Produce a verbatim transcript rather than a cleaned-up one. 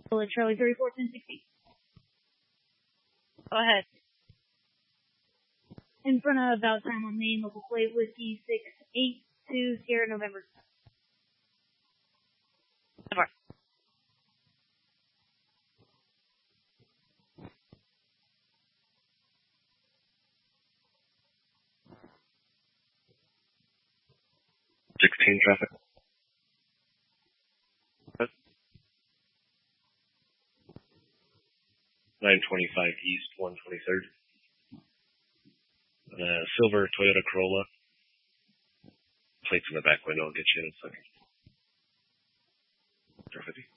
Charlie thirty-four ten sixty. Go ahead. In front of about time on main local plate whiskey six eight two Sierra November. Never. Sixteen traffic. Nine twenty-five east, one twenty-third. Uh, silver Toyota Corolla. Plates in the back window. I'll get you in a second. Traffic.